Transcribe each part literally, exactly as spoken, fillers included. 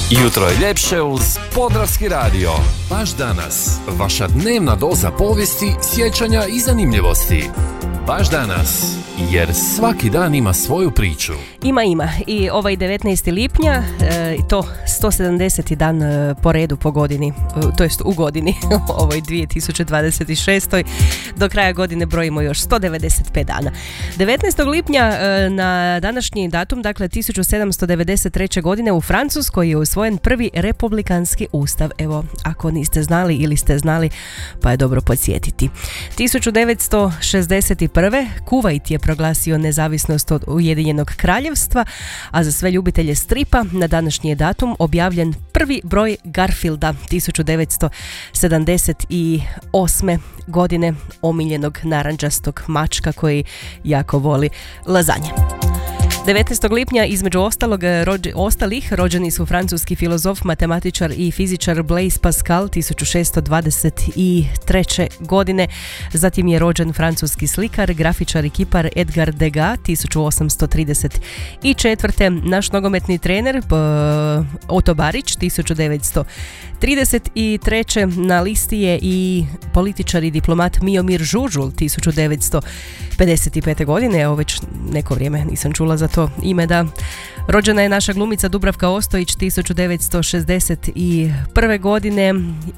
Jutro je ljepše uz Podravski radio. Baš danas, vaša dnevna doza povijesti, sjećanja i zanimljivosti. Baš danas, jer svaki dan ima svoju priču. Ima, ima. I ovaj devetnaesti lipnja, e, to sto sedamdeseti dan e, po redu po godini, e, to jest u godini, ovoj dvije tisuće dvadeset šestoj. Do kraja godine brojimo još sto devedeset pet dana. devetnaestog lipnja e, na današnji datum, dakle tisuću sedamsto devedeset treće. godine u Francuskoj je usvojen prvi republikanski ustav. Evo, ako niste znali ili ste znali, pa je dobro podsjetiti. tisuću devetsto šezdeset prve. Kuvajt je proglasio nezavisnost od Ujedinjenog kraljevstva, a za sve ljubitelje stripa na današnji je datum objavljen prvi broj Garfielda tisuću devetsto sedamdeset osme. godine, omiljenog narandžastog mačka koji jako voli lazanje. devetnaestog lipnja između ostalog, rođe, ostalih rođeni su francuski filozof, matematičar i fizičar Blaise Pascal tisuću šesto dvadeset treće. godine. Zatim je rođen francuski slikar, grafičar i kipar Edgar Degas tisuću osamsto trideset četvrte. Naš nogometni trener Oto Barić tisuću devetsto trideset treće. Na listi je i političar i diplomat Miomir Žužul tisuću devetsto pedeset pete. godine. Evo već neko vrijeme nisam čula za to ime. Da. Rođena je naša glumica Dubravka Ostojić tisuću devetsto šezdeset prve. godine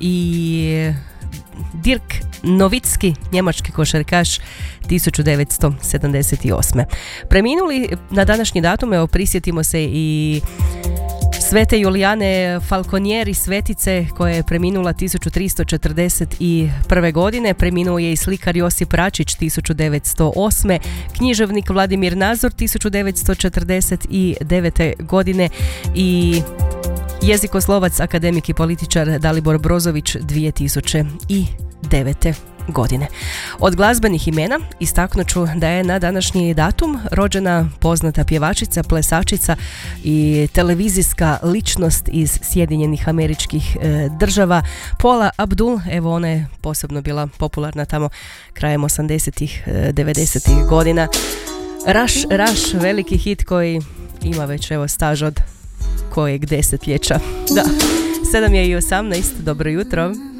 i Dirk Novicki, njemački košarkaš tisuću devetsto sedamdeset osme. Preminuli na današnji datum, evo prisjetimo se i Svete Julijane Falconieri, svetice koja je preminula tisuću tristo četrdeset prve. godine. Preminuo je i slikar Josip Račić tisuću devetsto osme. Književnik Vladimir Nazor tisuću devetsto četrdeset devete. godine i jezikoslovac, akademik i političar Dalibor Brozović dvije tisuće devete. godine. Od glazbenih imena istaknut ću da je na današnji datum rođena poznata pjevačica, plesačica i televizijska ličnost iz Sjedinjenih Američkih e, država Paula Abdul. Evo, ona je posebno bila popularna tamo krajem osamdesetih, devedesetih godina. Raš, raš, veliki hit koji ima već evo staž od kojeg desetljeća. Da, sedam je i osamnaest. Dobro jutro.